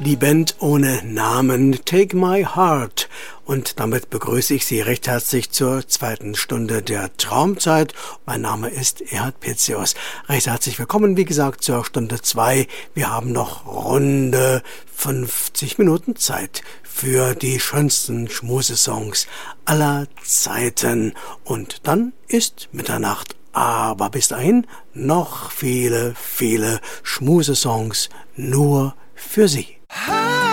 Die Band ohne Namen, Take My Heart. Und damit begrüße ich Sie recht herzlich zur zweiten Stunde der Traumzeit. Mein Name ist Erhard Petzius. Recht herzlich willkommen, wie gesagt, zur Stunde 2. Wir haben noch runde 50 Minuten Zeit für die schönsten Schmusesongs aller Zeiten. Und dann ist Mitternacht. Aber bis dahin noch viele, viele Schmusesongs nur für Sie.